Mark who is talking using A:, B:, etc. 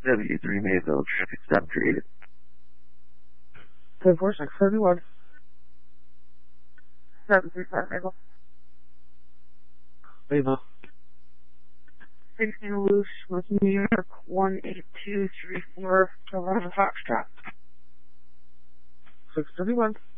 A: W3 Mayville, traffic stop created.
B: 104631.
C: 735 Mayville.
B: Mayville.
C: 16 Loose with New York 18234 Toronto Foxtrot.
B: 631.